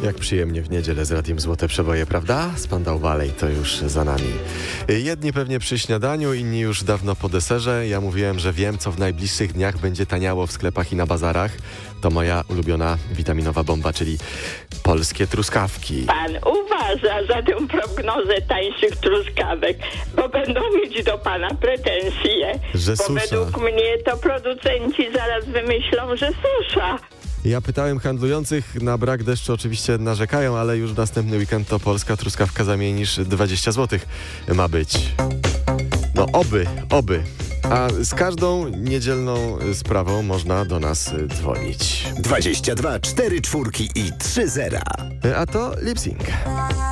Jak przyjemnie w niedzielę z Radiem Złote Przeboje, prawda? Spandau Ballet to już za nami. Jedni pewnie przy śniadaniu, inni już dawno po deserze. Ja mówiłem, że wiem, co w najbliższych dniach będzie taniało w sklepach i na bazarach. To moja ulubiona witaminowa bomba, czyli polskie truskawki. Pan uważa za tę prognozę tańszych truskawek, bo będą mieć do pana pretensje. Że bo susza. według mnie to producenci zaraz wymyślą, że susza. Ja pytałem handlujących, na brak deszczu oczywiście narzekają, ale już w następny weekend to polska truskawka za mniej niż 20 zł ma być. No oby. A z każdą niedzielną sprawą można do nas dzwonić. 22 4 4 i 3 0. A to lip sync.